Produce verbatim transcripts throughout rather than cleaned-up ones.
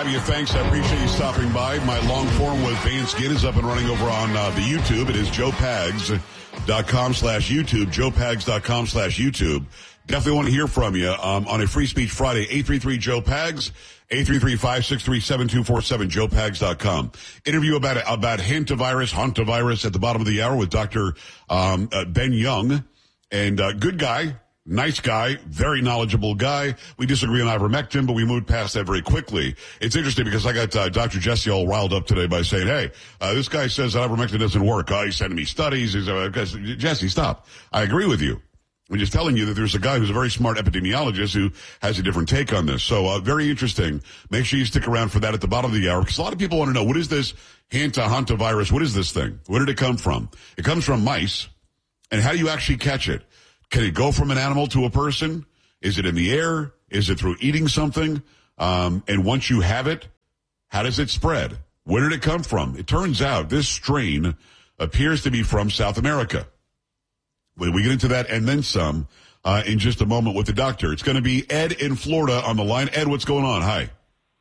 giving you thanks. I appreciate you stopping by. My long form with Vance Gitt is up and running over on uh, the YouTube. It is joepags.com slash YouTube, joepags.com slash YouTube. Definitely want to hear from you um, on a Free Speech Friday, eight three three Joe Pags, eight three three, five six three, seven two four seven, joe pags dot com. Interview about about hantavirus, hantavirus at the bottom of the hour with Doctor Um, uh, Ben Young. And uh, good guy, nice guy, very knowledgeable guy. We disagree on ivermectin, but we moved past that very quickly. It's interesting because I got uh, Doctor Jesse all riled up today by saying, hey, uh, this guy says that ivermectin doesn't work. Oh, he's sending me studies. He's, uh, Jesse, stop. I agree with you. I'm just telling you that there's a guy who's a very smart epidemiologist who has a different take on this. So, uh, very interesting. Make sure you stick around for that at the bottom of the hour, because a lot of people want to know, what is this hanta hantavirus? What is this thing? Where did it come from? It comes from mice. And how do you actually catch it? Can it go from an animal to a person? Is it in the air? Is it through eating something? Um, and once you have it, how does it spread? Where did it come from? It turns out this strain appears to be from South America. We get into that and then some uh, in just a moment with the doctor. It's going to be Ed in Florida on the line. Ed, what's going on? Hi.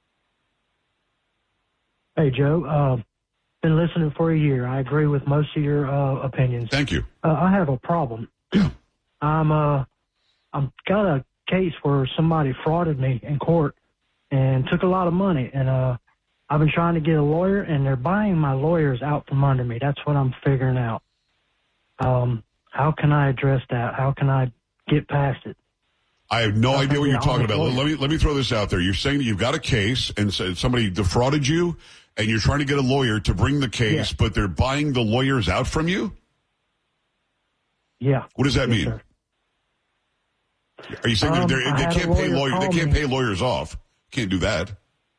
Hey, Joe. Uh, been listening for a year. I agree with most of your uh, opinions. Thank you. Uh, I have a problem. Yeah. I'm uh, I'm got a case where somebody frauded me in court and took a lot of money, and uh, I've been trying to get a lawyer, and they're buying my lawyers out from under me. That's what I'm figuring out. Um. How can I address that? How can I get past it? I have no How idea what you're talking about. lawyer? Let me let me throw this out there. You're saying that you've got a case and somebody defrauded you, and you're trying to get a lawyer to bring the case, Yeah. but they're buying the lawyers out from you? Yeah. What does that Yes, mean? sir. Are you saying Um, they're, I they had can't a pay lawyer lawyers? They call can't me. pay lawyers off. Can't do that.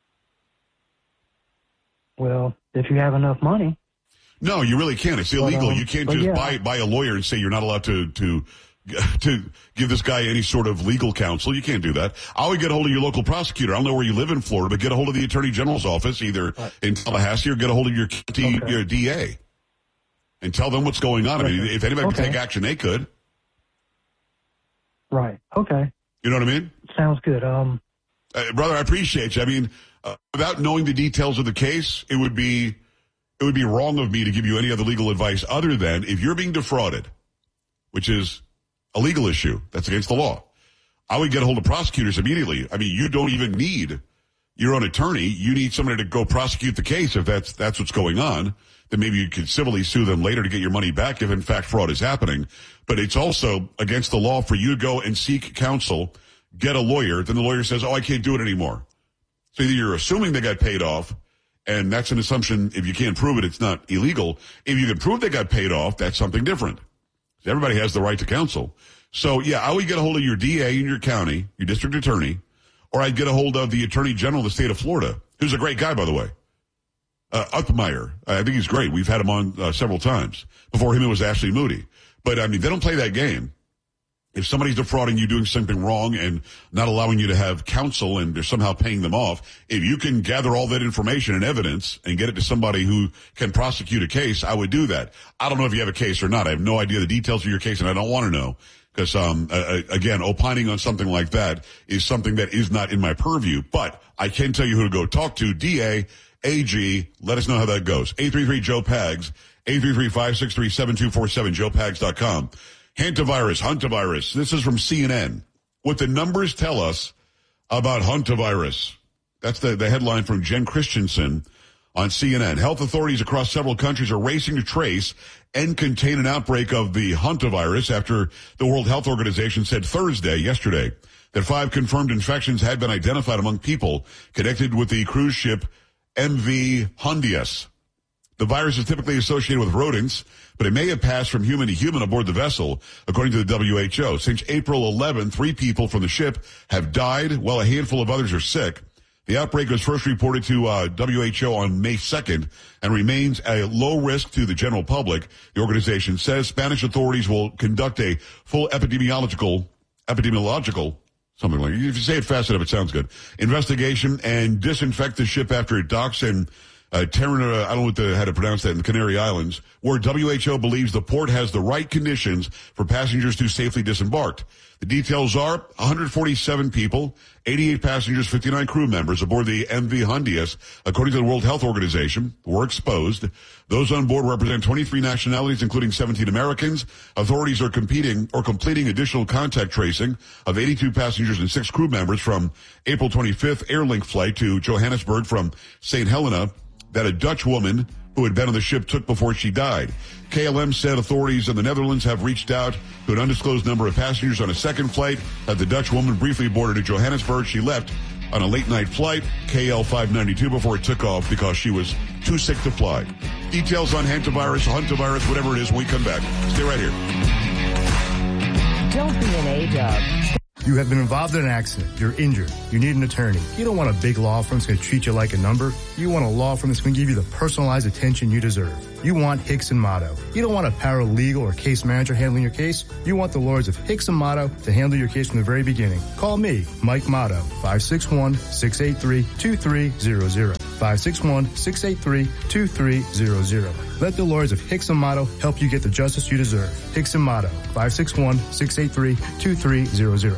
Well, if you have enough money. No, you really can't. It's illegal. But, um, you can't but just yeah. buy buy a lawyer and say you're not allowed to to to give this guy any sort of legal counsel. You can't do that. I would get a hold of your local prosecutor. I don't know where you live in Florida, but get a hold of the Attorney General's office, either Right. in Tallahassee or get a hold of your county, Okay. your D A, and tell them what's going on. I mean, Okay. if anybody Okay. can take action, they could. Right. Okay. You know what I mean? Sounds good. Um. Uh, brother, I appreciate you. I mean, uh, without knowing the details of the case, it would be it would be wrong of me to give you any other legal advice other than if you're being defrauded, which is a legal issue that's against the law. I would get a hold of prosecutors immediately. I mean, you don't even need your own attorney. You need somebody to go prosecute the case if that's that's what's going on. Then maybe you could civilly sue them later to get your money back if in fact fraud is happening. But it's also against the law for you to go and seek counsel, get a lawyer. Then the lawyer says, oh, I can't do it anymore. So either you're assuming they got paid off, and that's an assumption. If you can't prove it, it's not illegal. If you can prove they got paid off, that's something different. Everybody has the right to counsel. So, yeah, I would get a hold of your D A in your county, your district attorney, or I'd get a hold of the Attorney General of the state of Florida, who's a great guy, by the way. Uh, Uppmeyer. I think he's great. We've had him on uh, several times. Before him, it was Ashley Moody. But, I mean, they don't play that game. If somebody's defrauding you, doing something wrong, and not allowing you to have counsel, and they're somehow paying them off, if you can gather all that information and evidence and get it to somebody who can prosecute a case, I would do that. I don't know if you have a case or not. I have no idea the details of your case, and I don't want to know. Because, um, uh, again, opining on something like that is something that is not in my purview. But I can tell you who to go talk to. D A, A G, let us know how that goes. eight three three Joe Pags, eight three three, five six three, seven two four seven, joe pags dot com. Hantavirus, hantavirus. This is from C N N. What the numbers tell us about hantavirus. That's the, the headline from Jen Christensen on C N N. Health authorities across several countries are racing to trace and contain an outbreak of the hantavirus after the World Health Organization said Thursday, yesterday, that five confirmed infections had been identified among people connected with the cruise ship M V Hondias. The virus is typically associated with rodents, but it may have passed from human to human aboard the vessel, according to the W H O. Since April eleventh, three people from the ship have died, while a handful of others are sick. The outbreak was first reported to uh, W H O on May second and remains a low risk to the general public. The organization says Spanish authorities will conduct a full epidemiological, epidemiological, something like, if you say it fast enough, it sounds good, investigation and disinfect the ship after it docks in Uh, Terranova, I don't know what the, how to pronounce that, in the Canary Islands, where W H O believes the port has the right conditions for passengers to safely disembark. The details are one hundred forty-seven people, eighty-eight passengers, fifty-nine crew members aboard the M V Hondias, according to the World Health Organization, were exposed. Those on board represent twenty-three nationalities, including seventeen Americans. Authorities are competing or completing additional contact tracing of eighty-two passengers and six crew members from April twenty-fifth Airlink flight to Johannesburg from Saint Helena that a Dutch woman who had been on the ship took before she died. K L M said authorities in the Netherlands have reached out to an undisclosed number of passengers on a second flight that the Dutch woman briefly boarded at Johannesburg. She left on a late-night flight, K L five ninety-two, before it took off because she was too sick to fly. Details on hantavirus, huntavirus, whatever it is, when we come back. Stay right here. Don't be an A-dub. You have been involved in an accident. You're injured. You need an attorney. You don't want a big law firm that's going to treat you like a number. You want a law firm that's going to give you the personalized attention you deserve. You want Hicks and Motto. You don't want a paralegal or case manager handling your case. You want the lawyers of Hicks and Motto to handle your case from the very beginning. Call me, Mike Motto, five six one, six eight three, two three zero zero. five six one, six eight three, two three zero zero. Let the lawyers of Hicks and Motto help you get the justice you deserve. Hicks and Motto, five six one, six eight three, two three zero zero.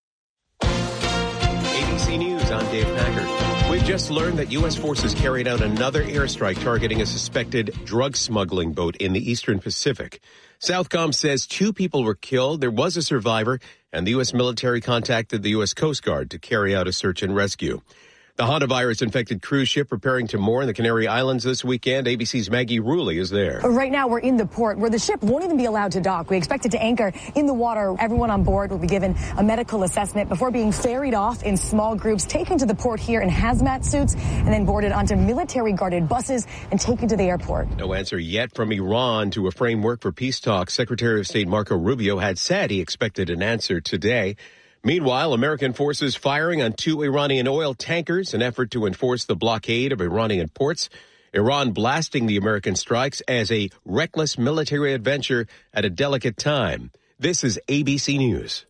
A B C News, I'm Dave Packard. We've just learned that U S forces carried out another airstrike targeting a suspected drug smuggling boat in the Eastern Pacific. Southcom says two people were killed, there was a survivor, and the U S military contacted the U S Coast Guard to carry out a search and rescue. The hantavirus-infected cruise ship preparing to moor in the Canary Islands this weekend. A B C's Maggie Ruley is there. Right now, we're in the port where the ship won't even be allowed to dock. We expect it to anchor in the water. Everyone on board will be given a medical assessment before being ferried off in small groups, taken to the port here in hazmat suits, and then boarded onto military-guarded buses and taken to the airport. No answer yet from Iran to a framework for peace talks. Secretary of State Marco Rubio had said he expected an answer today. Meanwhile, American forces firing on two Iranian oil tankers, an effort to enforce the blockade of Iranian ports. Iran blasting the American strikes as a reckless military adventure at a delicate time. This is A B C News.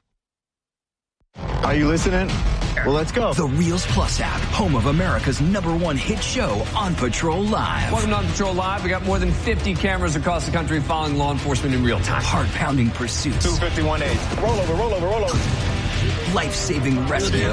Are you listening? Well, let's go. The Reels Plus app, home of America's number one hit show, On Patrol Live. Welcome to On Patrol Live. We got more than fifty cameras across the country following law enforcement in real time. Heart-pounding pursuits. two fifty-one H. Roll over, roll over, roll over. Life-saving rescues.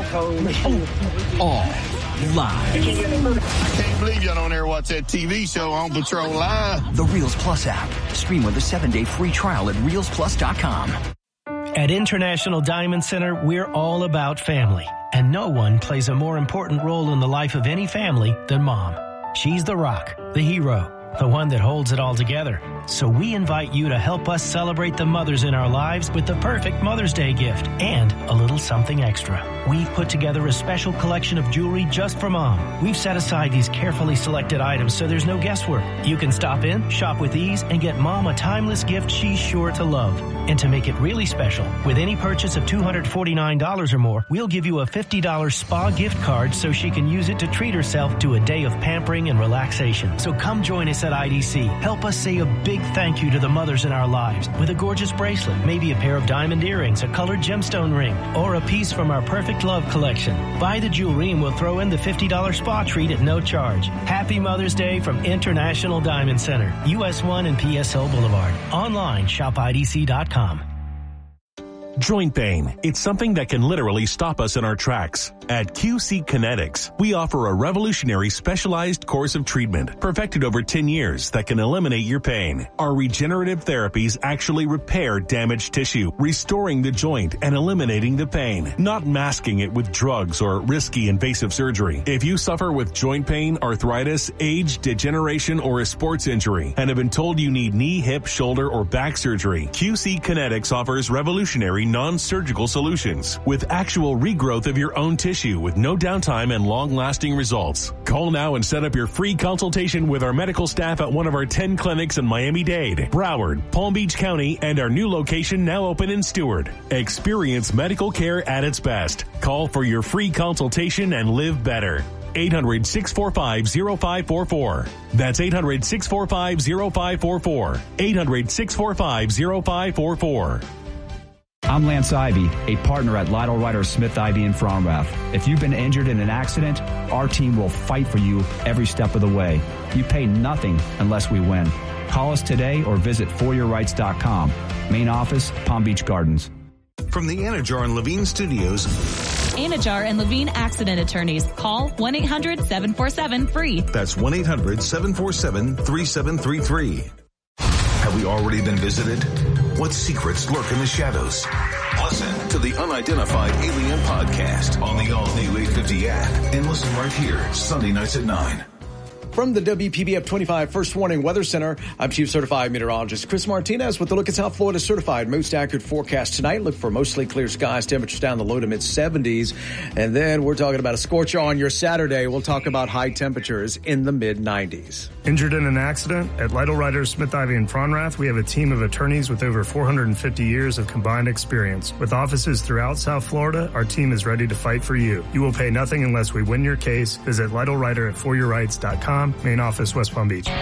All live. I can't believe y'all don't ever watch that T V show On Patrol Live. The Reels Plus app. Stream with a seven-day free trial at reels plus dot com. At International Diamond Center, we're all about family. And no one plays a more important role in the life of any family than Mom. She's the rock, the hero, the one that holds it all together. So we invite you to help us celebrate the mothers in our lives with the perfect Mother's Day gift and a little something extra. We've put together a special collection of jewelry just for Mom. We've set aside these carefully selected items so there's no guesswork. You can stop in, shop with ease, and get Mom a timeless gift she's sure to love. And to make it really special, with any purchase of two hundred forty-nine dollars or more, we'll give you a fifty dollars spa gift card so she can use it to treat herself to a day of pampering and relaxation. So come join us at I D C. Help us say a big thank you to the mothers in our lives with a gorgeous bracelet, maybe a pair of diamond earrings, a colored gemstone ring, or a piece from our Perfect Love collection. Buy the jewelry and we'll throw in the fifty dollars spa treat at no charge. Happy Mother's Day from International Diamond Center, U S one and P S L Boulevard. Online, shop I D C dot com. Joint pain. It's something that can literally stop us in our tracks. At Q C Kinetics, we offer a revolutionary specialized course of treatment perfected over ten years that can eliminate your pain. Our regenerative therapies actually repair damaged tissue, restoring the joint and eliminating the pain, not masking it with drugs or risky invasive surgery. If you suffer with joint pain, arthritis, age, degeneration, or a sports injury and have been told you need knee, hip, shoulder, or back surgery, Q C Kinetics offers revolutionary non-surgical solutions with actual regrowth of your own tissue with no downtime and long-lasting results. Call now and set up your free consultation with our medical staff at one of our ten clinics in Miami-Dade, Broward, Palm Beach County, and our new location now open in Stewart. Experience medical care at its best. Call for your free consultation and live better. eight hundred, six four five, zero five four four. That's eight hundred, six four five, zero five four four. eight hundred, six four five, zero five four four. I'm Lance Ivy, a partner at Lytle Ryder Smith Ivy in Fromrath. If you've been injured in an accident, our team will fight for you every step of the way. You pay nothing unless we win. Call us today or visit for your rights dot com. Main office, Palm Beach Gardens. from the Anajar and Levine Studios. Anajar and Levine Accident Attorneys. Call one eight hundred seven four seven free. That's one eight hundred seven four seven three seven three three. Have we already been visited? What secrets lurk in the shadows? Listen to the Unidentified Alien Podcast on the all-new eight fifty app and listen right here Sunday nights at nine. From the W P B F twenty-five First Warning Weather Center, I'm Chief Certified Meteorologist Chris Martinez with a look at South Florida's certified most accurate forecast tonight. Look for mostly clear skies, temperatures down the low to mid seventies. And then we're talking about a scorcher on your Saturday. We'll talk about high temperatures in the mid nineties. Injured in an accident? At Lytle Ryder, Smith, Ivy, and Fronrath, we have a team of attorneys with over four hundred fifty years of combined experience. With offices throughout South Florida, our team is ready to fight for you. You will pay nothing unless we win your case. Visit Lytle Ryder at for your rights dot com. Main office, West Palm Beach.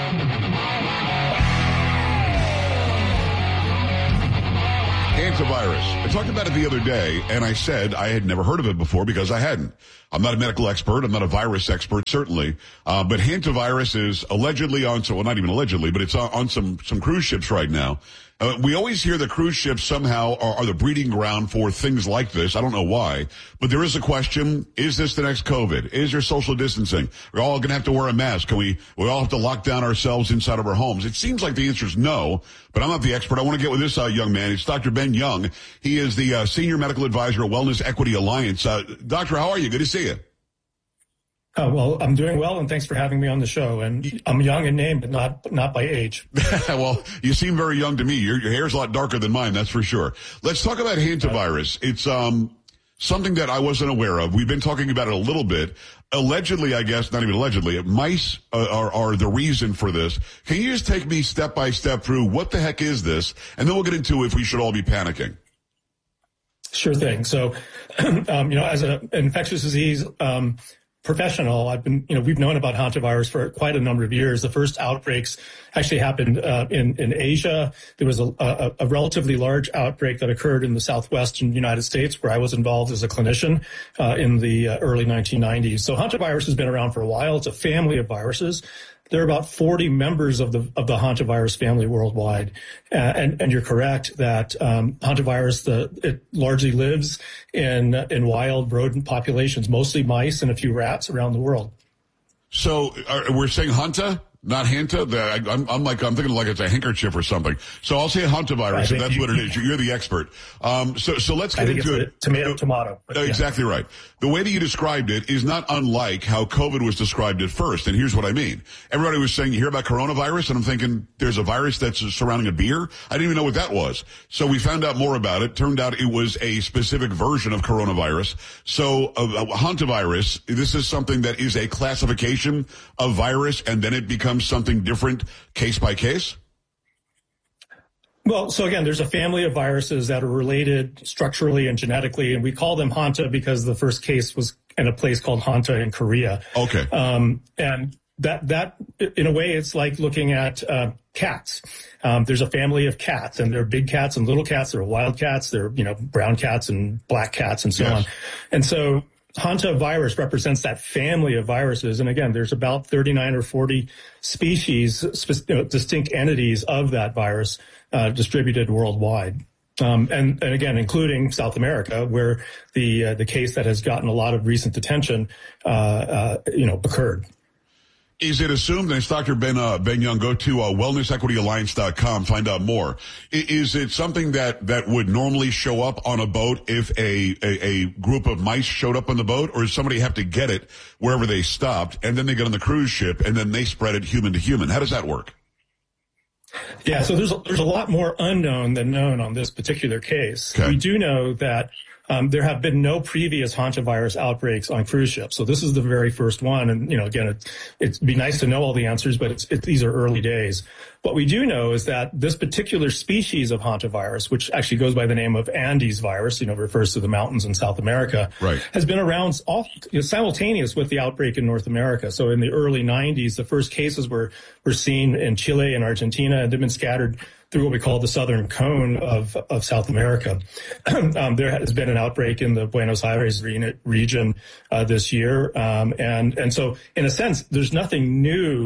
Hantavirus. I talked about it the other day, and I said I had never heard of it before because I hadn't. I'm not a medical expert. I'm not a virus expert, certainly. Uh, but hantavirus is allegedly on, so, well, not even allegedly, but it's on, on some, some cruise ships right now. Uh, we always hear that cruise ships somehow are, are the breeding ground for things like this. I don't know why, but there is a question. Is this the next COVID? Is there social distancing? We're all going to have to wear a mask. Can we, we all have to lock down ourselves inside of our homes? It seems like the answer is no, but I'm not the expert. I want to get with this uh, young man. It's Doctor Ben Young. He is the uh, Senior Medical Advisor at Wellness Equity Alliance. Uh, doctor, how are you? Good to see you. Uh, well, I'm doing well, and thanks for having me on the show. And I'm young in name, but not not by age. Well, you seem very young to me. Your, your hair's a lot darker than mine, that's for sure. Let's talk about hantavirus. It's um something that I wasn't aware of. We've been talking about it a little bit. Allegedly, I guess, not even allegedly, mice uh, are, are the reason for this. Can you just take me step by step through what the heck is this? And then we'll get into if we should all be panicking. Sure thing. So, um, you know, as an infectious disease um professional, I've been, you know, we've known about hantavirus for quite a number of years. The first outbreaks actually happened uh, in, in Asia. There was a, a, a relatively large outbreak that occurred in the southwestern United States, where I was involved as a clinician uh, in the uh, early nineteen nineties. So hantavirus has been around for a while. It's a family of viruses. There are about forty members of the of the hantavirus family worldwide, uh, and and you're correct that um, hantavirus the it largely lives in in wild rodent populations, mostly mice and a few rats around the world. So uh, we're saying hanta, not hanta. The, I, I'm, I'm like I'm thinking like it's a handkerchief or something. So I'll say hantavirus, if that's you, what it is. You're the expert. Um, so so let's get I think into it's it. Tomato, tomato. Uh, exactly right. The way that you described it is not unlike how COVID was described at first. And here's what I mean. Everybody was saying, you hear about coronavirus? And I'm thinking, there's a virus that's surrounding a beer? I didn't even know what that was. So we found out more about it. Turned out it was a specific version of coronavirus. So uh, hantavirus, this is something that is a classification of virus, and then it becomes something different case by case? Well, so again, there's a family of viruses that are related structurally and genetically, and we call them hanta because the first case was in a place called Hanta in Korea. Okay. Um, and that, that, in a way, it's like looking at uh, cats. Um, there's a family of cats, and there are big cats and little cats. There are wild cats. There are, you know, brown cats and black cats and so yes. on. And so hantavirus represents that family of viruses. And again, there's about thirty-nine or forty species, you know, distinct entities of that virus uh, distributed worldwide. Um, and, and again, including South America, where the uh, the case that has gotten a lot of recent attention, uh, uh, you know, occurred. Is it assumed, and it's Doctor Ben, uh, Ben Young, go to uh, wellness equity alliance dot com, find out more. Is it something that, that would normally show up on a boat if a, a, a group of mice showed up on the boat, or does somebody have to get it wherever they stopped, and then they get on the cruise ship, and then they spread it human to human? How does that work? Yeah, so there's a, there's a lot more unknown than known on this particular case. Okay. We do know that Um, there have been no previous hantavirus outbreaks on cruise ships. So this is the very first one. And, you know, again, it, it'd be nice to know all the answers, but it's, it, these are early days. What we do know is that this particular species of hantavirus, which actually goes by the name of Andes virus, you know, refers to the mountains in South America, right, has been around all, you know, simultaneous with the outbreak in North America. So in the early nineties, the first cases were, were seen in Chile and Argentina, and they've been scattered through what we call the southern cone of, of South America. um, there has been an outbreak in the Buenos Aires re- region uh, this year. Um, and, and so, in a sense, there's nothing new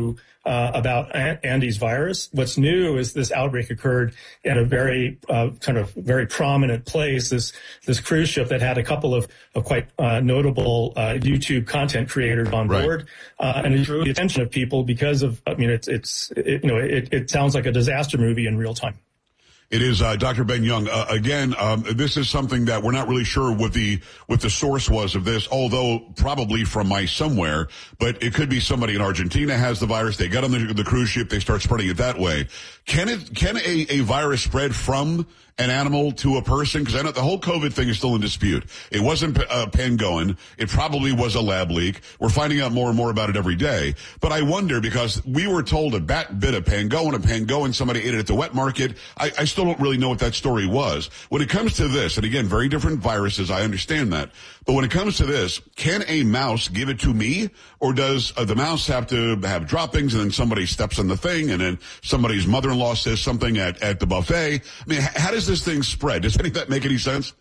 uh, about Andes virus. What's new is this outbreak occurred at a very uh, kind of very prominent place. This this cruise ship that had a couple of, of quite uh, notable uh, YouTube content creators on board, right. uh, and it drew the attention of people because of. I mean, it's it's it, you know it, it sounds like a disaster movie in real time. It is uh, Doctor Ben Young. Uh, again, um, this is something that we're not really sure what the what the source was of this, although probably from mice somewhere. But it could be somebody in Argentina has the virus. They got on the, the cruise ship. They start spreading it that way. Can it can a, a virus spread from an animal to a person? Because I know the whole COVID thing is still in dispute. It wasn't uh, pangolin. It probably was a lab leak. We're finding out more and more about it every day. But I wonder, because we were told a bat bit a pangolin, a pangolin, somebody ate it at the wet market. I, I still don't really know what that story was. When it comes to this, and again, very different viruses, I understand that. But when it comes to this, can a mouse give it to me? Or does uh, the mouse have to have droppings and then somebody steps on the thing and then somebody's mother-in-law says something at, at the buffet? I mean, how does this thing spread? Does any of that make any sense?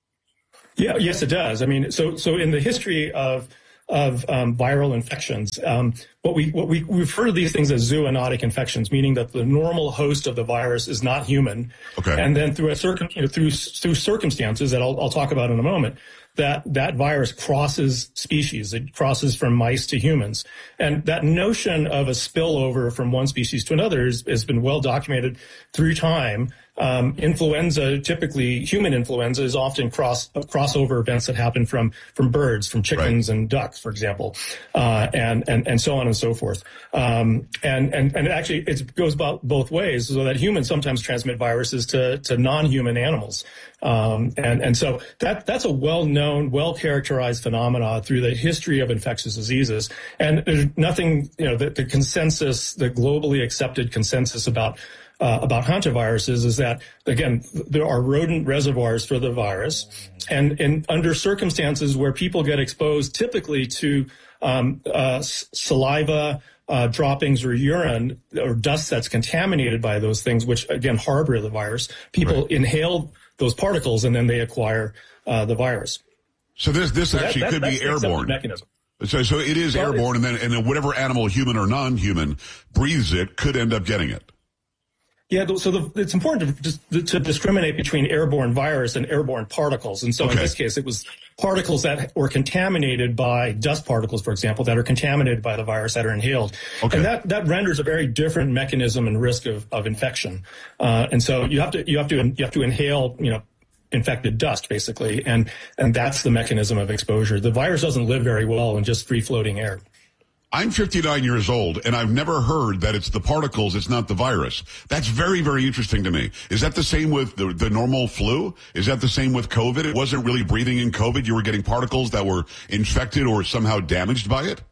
Yeah, yes, it does. I mean, so so in the history of of um, viral infections, um, what we what we we refer to these things as zoonotic infections, meaning that the normal host of the virus is not human. Okay. And then through a circum you know, through through circumstances that I'll I'll talk about in a moment, that that virus crosses species. It crosses from mice to humans. And that notion of a spillover from one species to another is, has been well documented through time. Um, influenza, typically human influenza, is often cross uh, crossover events that happen from from birds, from chickens right. and ducks, for example, uh, and and and so on and so forth. Um, and and and actually, it goes about both ways, so that humans sometimes transmit viruses to to non-human animals. Um, and and so that that's a well-known, well-characterized phenomena through the history of infectious diseases. And there's nothing, you know, the, the consensus, the globally accepted consensus about. Uh, about hantaviruses is that, again, there are rodent reservoirs for the virus, and, and under circumstances where people get exposed typically to um, uh, saliva, uh, droppings, or urine, or dust that's contaminated by those things, which, again, harbor the virus, people right. inhale those particles and then they acquire uh, the virus. So this this so actually that, could that, be airborne. Mechanism. So, so it is well, airborne, and then and then whatever animal, human or non-human, breathes it could end up getting it. Yeah, so the, it's important to just to discriminate between airborne virus and airborne particles. And so okay. in this case, it was particles that were contaminated by dust particles, for example, that are contaminated by the virus that are inhaled. Okay. And that, that renders a very different mechanism and risk of, of infection. Uh, and so you have to, you have to, you have to inhale, you know, infected dust, basically. And, and that's the mechanism of exposure. The virus doesn't live very well in just free floating air. I'm fifty-nine years old, and I've never heard that it's the particles, it's not the virus. That's very, very interesting to me. Is that the same with the, the normal flu? Is that the same with COVID? It wasn't really breathing in COVID. You were getting particles that were infected or somehow damaged by it?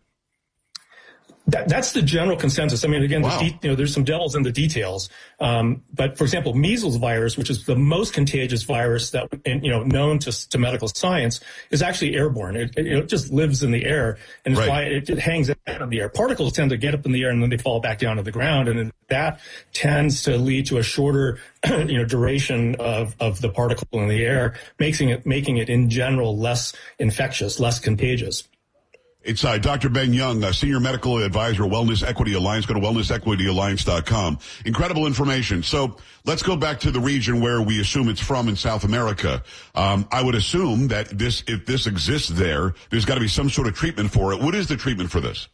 That, that's the general consensus. I mean, again, wow. the de- you know, there's some devils in the details. Um, but for example, measles virus, which is the most contagious virus that, you know, known to, to medical science, is actually airborne. It, it, it just lives in the air, and it's right. why it, it hangs out in the air. Particles tend to get up in the air and then they fall back down to the ground, and that tends to lead to a shorter, you know, duration of, of the particle in the air, making it, making it in general less infectious, less contagious. It's uh, Doctor Ben Young, uh, Senior Medical Advisor, Wellness Equity Alliance. Go to wellness equity alliance dot com. Incredible information. So let's go back to the region where we assume it's from in South America. Um, I would assume that this, if this exists there, there's got to be some sort of treatment for it. What is the treatment for this?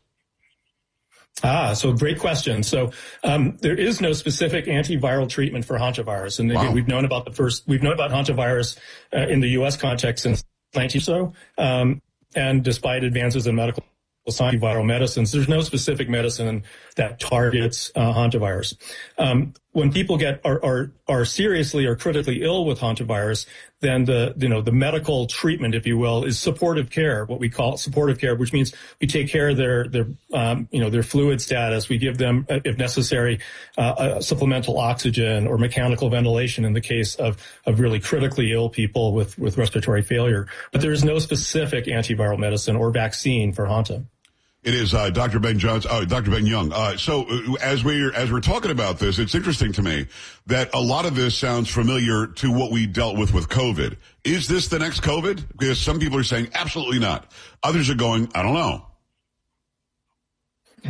Ah, so great question. So um, there is no specific antiviral treatment for hantavirus, and again, wow. we've known about the first. We've known about hantavirus uh, in the U S context since nineteen so. Um, And despite advances in medical science, viral medicines, there's no specific medicine that targets uh, hantavirus. Um, when people get are, are are seriously or critically ill with hantavirus, then the you know the medical treatment, if you will, is supportive care. What we call supportive care, which means we take care of their their um, you know their fluid status. We give them, if necessary, uh, a supplemental oxygen or mechanical ventilation in the case of of really critically ill people with with respiratory failure. But there is no specific antiviral medicine or vaccine for Hanta. It is uh, Doctor Ben Jones, uh, Doctor Ben Young. Uh, so uh, as we're as we're talking about this, it's interesting to me that a lot of this sounds familiar to what we dealt with with COVID. Is this the next COVID? Because some people are saying absolutely not. Others are going, I don't know.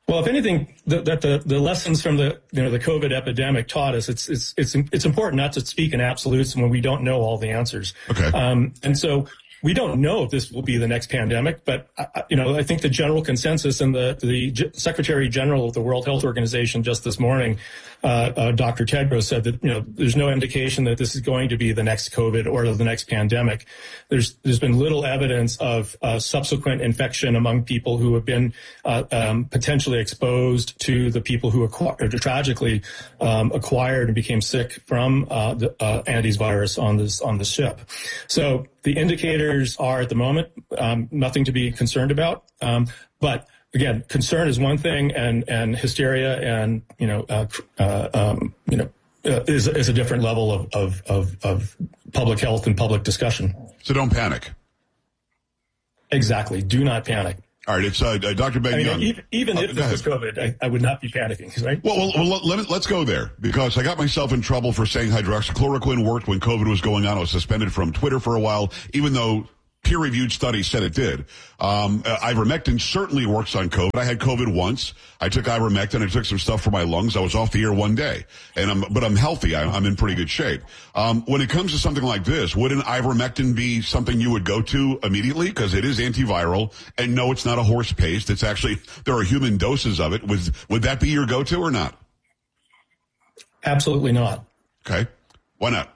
Well, if anything, the, that the, the lessons from the you know the COVID epidemic taught us, it's it's it's it's important not to speak in absolutes when we don't know all the answers. Okay. Um, and so we don't know if this will be the next pandemic, but uh, you know I think the general consensus and the the G- Secretary General of the World Health Organization just this morning, uh, uh, Doctor Tedros, said that you know there's no indication that this is going to be the next COVID or the next pandemic. There's there's been little evidence of uh, subsequent infection among people who have been uh, um, potentially exposed to the people who acquired, tragically um, acquired and became sick from uh, the uh, Andes virus on this on the ship. So the indicators are at the moment um, nothing to be concerned about, um, but again, concern is one thing, and and hysteria and you know uh, uh, um, you know uh, is is a different level of, of of of public health and public discussion. So don't panic. Exactly. Do not panic. All right, it's uh, uh, Doctor Ben I mean, Young. Even, even uh, if this was COVID, I, I would not be panicking, right? Well, well, well let, let, let's go there, because I got myself in trouble for saying hydroxychloroquine worked when COVID was going on. I was suspended from Twitter for a while, even though peer-reviewed studies said it did. Um, uh, ivermectin certainly works on COVID. I had COVID once. I took ivermectin. I took some stuff for my lungs. I was off the air one day, and I'm, but I'm healthy. I, I'm in pretty good shape. Um, when it comes to something like this, wouldn't ivermectin be something you would go to immediately? Because it is antiviral, and no, it's not a horse paste. It's actually, there are human doses of it. Would, would that be your go-to or not? Absolutely not. Okay. Why not?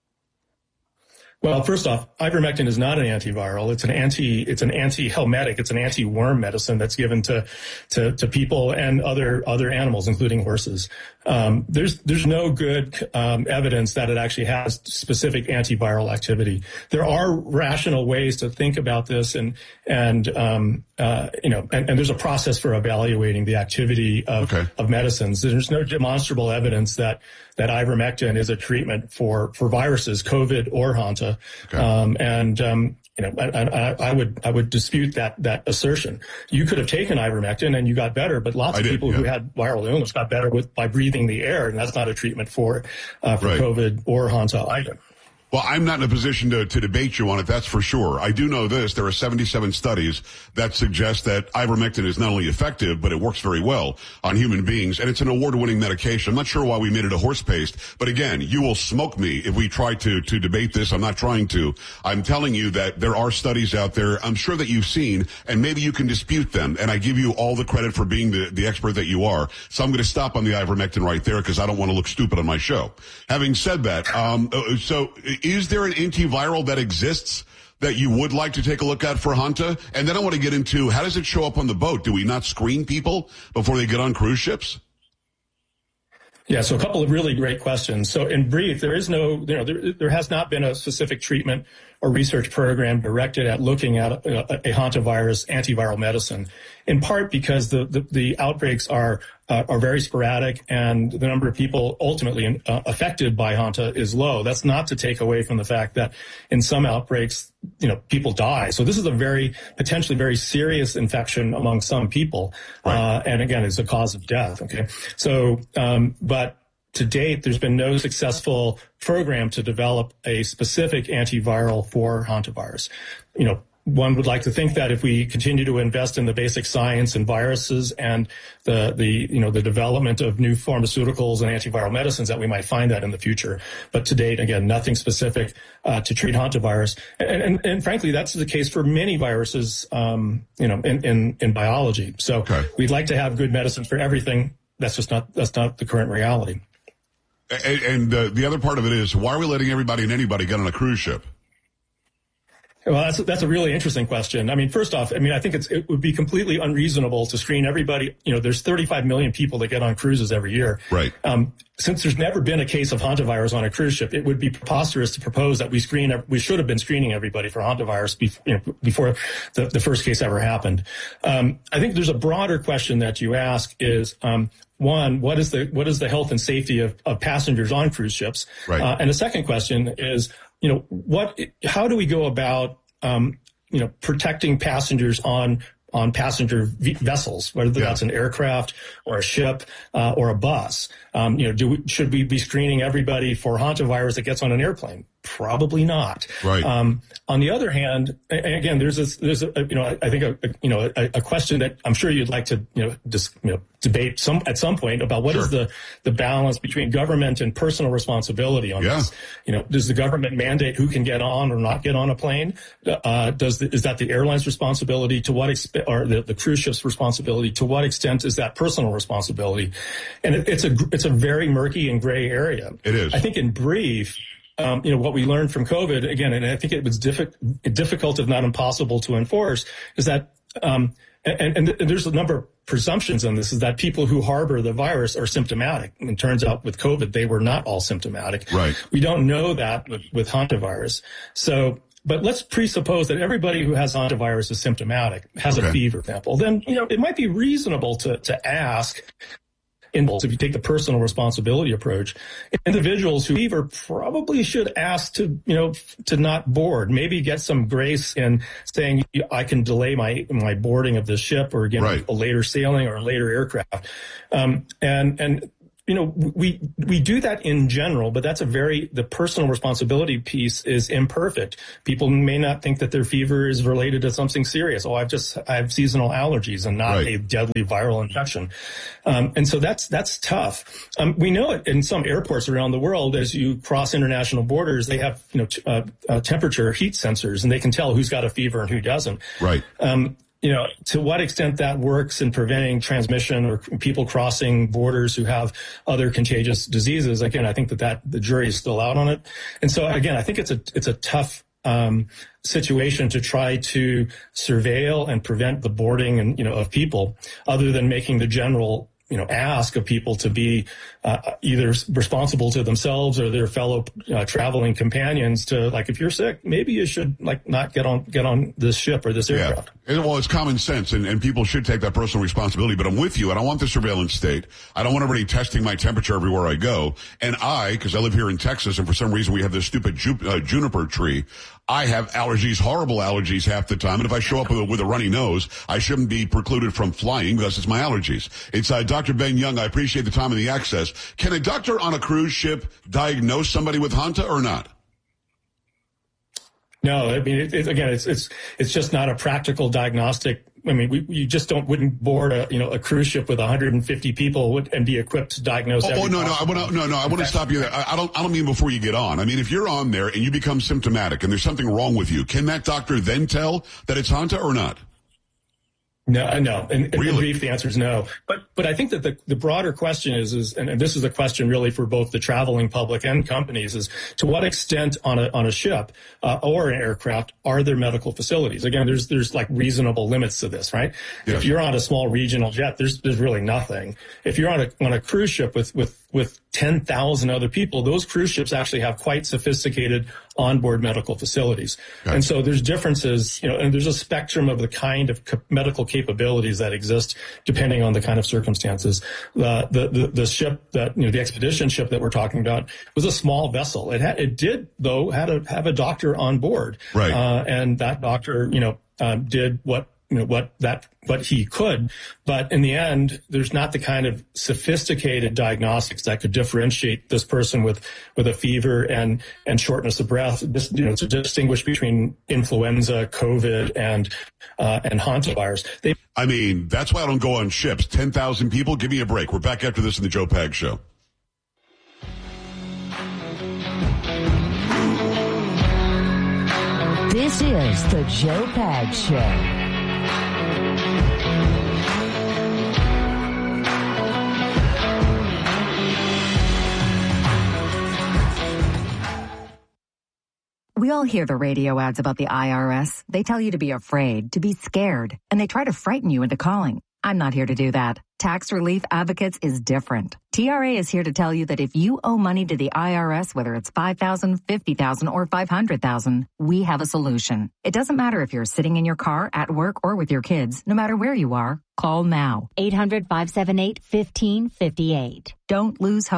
Well, first off, ivermectin is not an antiviral. It's an anti, it's an anti-helmetic. It's an anti-worm medicine that's given to, to, to people and other, other animals, including horses. Um, there's, there's no good, um, evidence that it actually has specific antiviral activity. There are rational ways to think about this, and, and, um, uh, you know, and, and there's a process for evaluating the activity of, okay. of medicines. There's no demonstrable evidence that, that ivermectin is a treatment for, for viruses, COVID or Hanta. Okay. Um, and, um, you know, I, I, I would, I would dispute that, that assertion. You could have taken ivermectin and you got better, but lots I of did, people yeah. who had viral illness got better with, by breathing the air. And that's not a treatment for, uh, for right. COVID or Hanta either. Well, I'm not in a position to, to debate you on it, that's for sure. I do know this. There are seventy-seven studies that suggest that ivermectin is not only effective, but it works very well on human beings, and it's an award-winning medication. I'm not sure why we made it a horse paste, but again, you will smoke me if we try to, to debate this. I'm not trying to. I'm telling you that there are studies out there I'm sure that you've seen, and maybe you can dispute them, and I give you all the credit for being the, the expert that you are. So I'm going to stop on the ivermectin right there because I don't want to look stupid on my show. Having said that, um, so... is there an antiviral that exists that you would like to take a look at for Hanta? And then I want to get into, how does it show up on the boat? Do we not screen people before they get on cruise ships? Yeah, so a couple of really great questions. So in brief, there is no, you know, there, there has not been a specific treatment or research program directed at looking at a, a hantavirus antiviral medicine, in part because the, the, the outbreaks are uh, are very sporadic and the number of people ultimately uh, affected by Hanta is low. That's not to take away from the fact that in some outbreaks, you know, people die. So this is a very, potentially very serious infection among some people. Right. Uh, and again, it's a cause of death. Okay. So, um, but to date, there's been no successful program to develop a specific antiviral for hantavirus. You know, one would like to think that if we continue to invest in the basic science and viruses and the, the, you know, the development of new pharmaceuticals and antiviral medicines, that we might find that in the future. But to date, again, nothing specific uh, to treat hantavirus. And, and, and frankly, that's the case for many viruses, um, you know, in, in, in biology. So okay. We'd like to have good medicine for everything. That's just not, that's not the current reality. And, and uh, the other part of it is, why are we letting everybody and anybody get on a cruise ship? Well, that's, that's a really interesting question. I mean, first off, I mean, I think it's, it would be completely unreasonable to screen everybody. You know, there's thirty-five million people that get on cruises every year. Right. Um, since there's never been a case of hantavirus on a cruise ship, it would be preposterous to propose that we screen, we should have been screening everybody for hantavirus before, you know, before the, the first case ever happened. Um, I think there's a broader question that you ask is, um, one, what is the, what is the health and safety of, of passengers on cruise ships? Right. Uh, and the second question is, you know, what, how do we go about, um, you know, protecting passengers on, on passenger v- vessels, whether yeah. that's an aircraft or a ship, uh, or a bus? Um, you know, do we, should we be screening everybody for hantavirus that gets on an airplane? Probably not. Right. Um, on the other hand, again, there's this, there's a, you know, I think a, a you know, a, a question that I'm sure you'd like to, you know, just, you know, debate some at some point about what sure. is the, the balance between government and personal responsibility on yeah. this. You know, does the government mandate who can get on or not get on a plane? Uh, does the, is that the airline's responsibility? To what extent, or the, the cruise ship's responsibility? To what extent is that personal responsibility? And it, it's a, it's a very murky and gray area. It is. I think in brief, Um, you know, what we learned from COVID, again, and I think it was diffi- difficult, if not impossible, to enforce, is that, um, and, and, and there's a number of presumptions on this, is that people who harbor the virus are symptomatic. And it turns out with COVID, they were not all symptomatic. Right. We don't know that with, with hantavirus. So, but let's presuppose that everybody who has hantavirus is symptomatic, has okay. a fever, for example. Then, you know, it might be reasonable to, to ask, if you take the personal responsibility approach, individuals who fever probably should ask to, you know, to not board, maybe get some grace in saying I can delay my, my boarding of the ship or get right. a later sailing or a later aircraft. Um, and, and, you know, we, we do that in general, but that's a very, the personal responsibility piece is imperfect. People may not think that their fever is related to something serious. Oh, I've just, I have seasonal allergies and not right. a deadly viral infection. Um, and so that's, that's tough. Um, we know it in some airports around the world, as you cross international borders, they have, you know, t- uh, uh, temperature heat sensors, and they can tell who's got a fever and who doesn't. Right. Um, You know, to what extent that works in preventing transmission or people crossing borders who have other contagious diseases, again, I think that, that the jury is still out on it. And so, again, I think it's a it's a tough um situation to try to surveil and prevent the boarding and, you know, of people, other than making the general, you know, ask of people to be uh, either responsible to themselves or their fellow uh, traveling companions to, like, if you're sick, maybe you should, like, not get on get on this ship or this aircraft. Yeah. And, well, it's common sense, and, and people should take that personal responsibility. But I'm with you. I don't want the surveillance state. I don't want everybody testing my temperature everywhere I go. And I, because I live here in Texas, and for some reason we have this stupid ju- uh, juniper tree, I have allergies, horrible allergies half the time. And if I show up with a, with a runny nose, I shouldn't be precluded from flying because it's my allergies. It's uh, Doctor Ben Young. I appreciate the time and the access. Can a doctor on a cruise ship diagnose somebody with Hanta or not? No, I mean, it, it, again, it's it's it's just not a practical diagnostic. I mean, we, you just don't wouldn't board a you know a cruise ship with one hundred fifty people would, and be equipped to diagnose. Oh, every oh no, no, I want to no, no, I want to stop you there. I, I don't, I don't mean before you get on. I mean, if you're on there and you become symptomatic and there's something wrong with you, can that doctor then tell that it's Hanta or not? No, no. In, in really? brief, the answer is no. But but I think that the, the broader question is, is and, and this is a question really for both the traveling public and companies, is to what extent on a on a ship uh, or an aircraft are there medical facilities? Again, there's there's like reasonable limits to this, right? Yes. If you're on a small regional jet, there's there's really nothing. If you're on a on a cruise ship with with with ten thousand other people, those cruise ships actually have quite sophisticated onboard medical facilities. Gotcha. And so there's differences, you know, and there's a spectrum of the kind of co- medical capabilities that exist depending on the kind of circumstances. Uh, the, the, the ship that, you know, the expedition ship that we're talking about was a small vessel. It had, it did though, had a, have a doctor on board. Right. Uh, and that doctor, you know, um, did what, you know, what that, what he could. But in the end, there's not the kind of sophisticated diagnostics that could differentiate this person with, with a fever and, and shortness of breath, just, you know, to distinguish between influenza, COVID, and, uh, and hantavirus. They, I mean, that's why I don't go on ships. ten thousand people, give me a break. We're back after this in the Joe Pags Show. This is the Joe Pags Show. We all hear the radio ads about the I R S. They tell you to be afraid, to be scared, and they try to frighten you into calling. I'm not here to do that. Tax Relief Advocates is different. T R A is here to tell you that if you owe money to the I R S, whether it's five thousand dollars, fifty thousand dollars, or five hundred thousand dollars, we have a solution. It doesn't matter if you're sitting in your car, at work, or with your kids. No matter where you are, call now. eight hundred, five seven eight, one five five eight. Don't lose hope.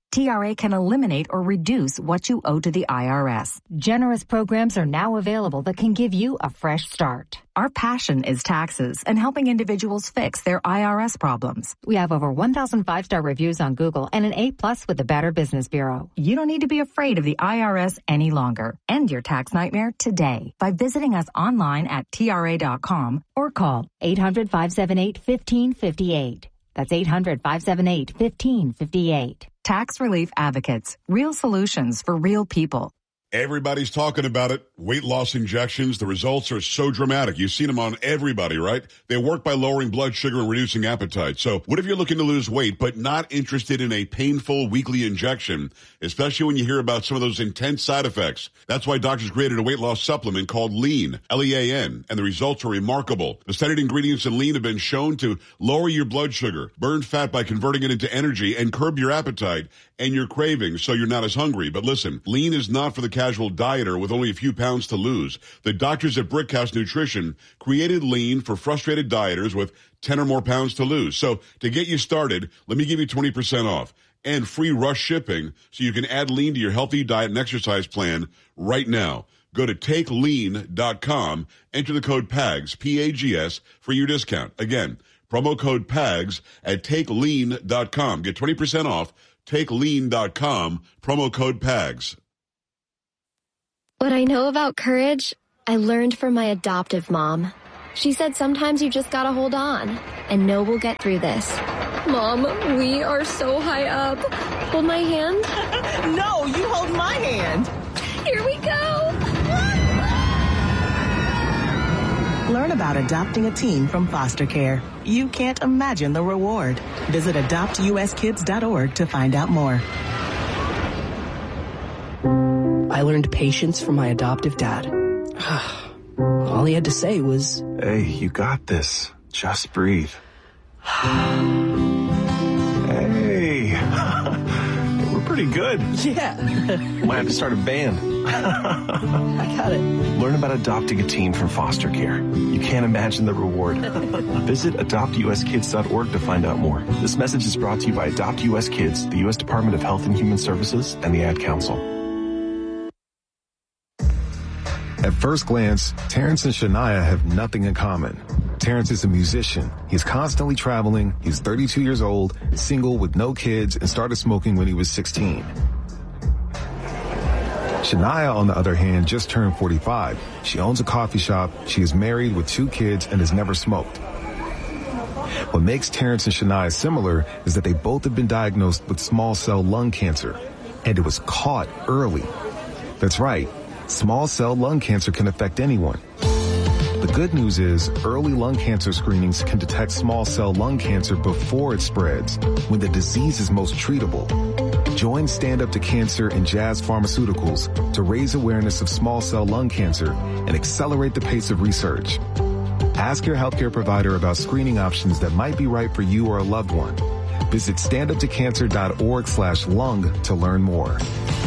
T R A can eliminate or reduce what you owe to the I R S. Generous programs are now available that can give you a fresh start. Our passion is taxes and helping individuals fix their I R S problems. We have over one thousand five-star reviews on Google and an A plus with the Better Business Bureau. You don't need to be afraid of the I R S any longer. End your tax nightmare today by visiting us online at T R A dot com or call eight hundred, five seven eight, one five five eight. That's eight hundred, five seven eight, one five five eight. Tax Relief Advocates. Real solutions for real people. Everybody's talking about it. Weight loss injections. The results are so dramatic. You've seen them on everybody, right? They work by lowering blood sugar and reducing appetite. So what if you're looking to lose weight but not interested in a painful weekly injection, especially when you hear about some of those intense side effects? That's why doctors created a weight loss supplement called Lean, L E A N, and the results are remarkable. The studied ingredients in Lean have been shown to lower your blood sugar, burn fat by converting it into energy, and curb your appetite and your cravings so you're not as hungry. But listen, Lean is not for the casual dieter with only a few pounds to lose. The doctors at Brickhouse Nutrition created Lean for frustrated dieters with ten or more pounds to lose. So to get you started, let me give you twenty percent off and free rush shipping so you can add Lean to your healthy diet and exercise plan right now. Go to take lean dot com, enter the code P A G S, P A G S, for your discount. Again, promo code P A G S at take lean dot com. Get twenty percent off, take lean dot com, promo code P A G S. What I know about courage, I learned from my adoptive mom. She said sometimes you just gotta hold on and know we'll get through this. Mom, we are so high up. Hold my hand. No, you hold my hand. Here we go. Learn about adopting a teen from foster care. You can't imagine the reward. Visit adopt U S kids dot org to find out more. I learned patience from my adoptive dad. All he had to say was, "Hey, you got this. Just breathe." Hey, we're pretty good. Yeah. Might have to start a band. I got it. Learn about adopting a teen from foster care. You can't imagine the reward. Visit adopt U S kids dot org to find out more. This message is brought to you by Adopt U S Kids, the U S Department of Health and Human Services, and the Ad Council. At first glance, Terrence and Shania have nothing in common. Terrence is a musician. He's constantly traveling. He's thirty-two years old, single with no kids, and started smoking when he was sixteen. Shania, on the other hand, just turned forty-five. She owns a coffee shop. She is married with two kids and has never smoked. What makes Terrence and Shania similar is that they both have been diagnosed with small cell lung cancer, and it was caught early. That's right. Small cell lung cancer can affect anyone. The good news is early lung cancer screenings can detect small cell lung cancer before it spreads, when the disease is most treatable. Join Stand Up to Cancer and Jazz Pharmaceuticals to raise awareness of small cell lung cancer and accelerate the pace of research. Ask your healthcare provider about screening options that might be right for you or a loved one. Visit stand up to cancer dot org slash lung to learn more.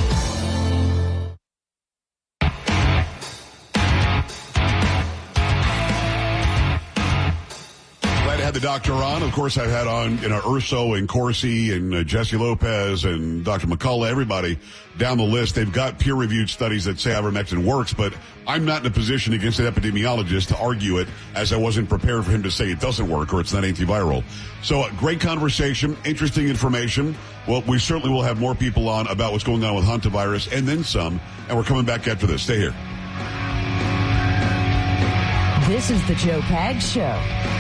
The doctor on. Of course, I've had on, you know, Urso and Corsi and uh, Jesse Lopez and Doctor McCullough, everybody down the list. They've got peer-reviewed studies that say ivermectin works, but I'm not in a position against an epidemiologist to argue it, as I wasn't prepared for him to say it doesn't work or it's not antiviral. So, uh, great conversation, interesting information. Well, we certainly will have more people on about what's going on with hantavirus and then some, and we're coming back after this. Stay here. This is the Joe Pags Show.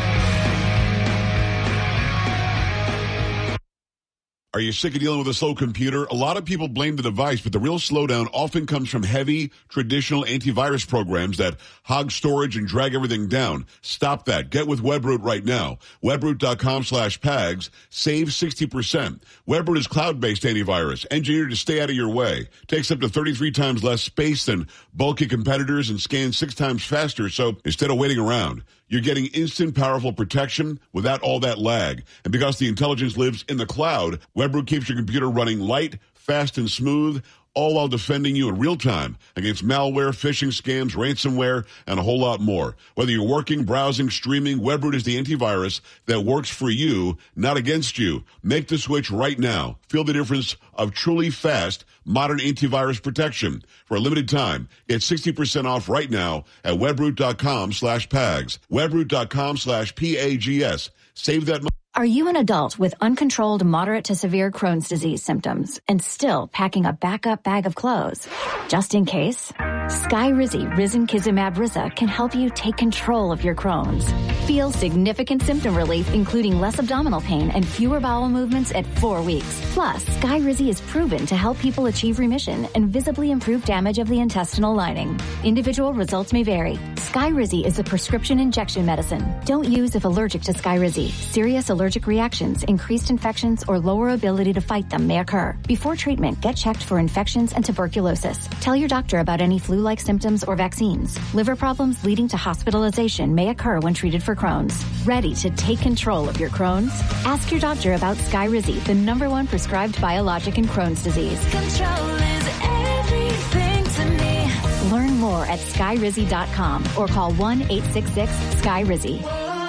Are you sick of dealing with a slow computer? A lot of people blame the device, but the real slowdown often comes from heavy, traditional antivirus programs that hog storage and drag everything down. Stop that. Get with WebRoot right now. WebRoot dot com slash PAGS. Save sixty percent. WebRoot is cloud-based antivirus, engineered to stay out of your way. Takes up to thirty-three times less space than bulky competitors and scans six times faster, so instead of waiting around, you're getting instant, powerful protection without all that lag. And because the intelligence lives in the cloud, WebRoot keeps your computer running light, fast, and smooth, all while defending you in real time against malware, phishing scams, ransomware, and a whole lot more. Whether you're working, browsing, streaming, WebRoot is the antivirus that works for you, not against you. Make the switch right now. Feel the difference of truly fast, modern antivirus protection. For a limited time, get sixty percent off right now at webroot.com slash PAGS. Webroot.com slash P A G S. Save that money. Are you an adult with uncontrolled moderate to severe Crohn's disease symptoms and still packing a backup bag of clothes? Just in case, Skyrizi Risankizumab Risa can help you take control of your Crohn's. Feel significant symptom relief, including less abdominal pain and fewer bowel movements at four weeks. Plus, Skyrizi is proven to help people achieve remission and visibly improve damage of the intestinal lining. Individual results may vary. Skyrizi is a prescription injection medicine. Don't use if allergic to Skyrizi. Serious allergic reactions, increased infections, or lower ability to fight them may occur. Before treatment, get checked for infections and tuberculosis. Tell your doctor about any flu-like symptoms or vaccines. Liver problems leading to hospitalization may occur when treated for Crohn's. Ready to take control of your Crohn's? Ask your doctor about Skyrizi, the number one prescribed biologic in Crohn's disease. Control is everything to me. Learn more at skyrizi dot com or call one eight six six sky rizi.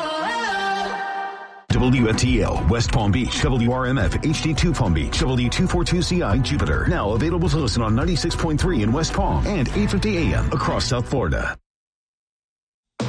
W F T L, West Palm Beach, W R M F, H D two Palm Beach, W two forty-two C I, Jupiter. Now available to listen on ninety-six point three in West Palm and eight fifty A M across South Florida. From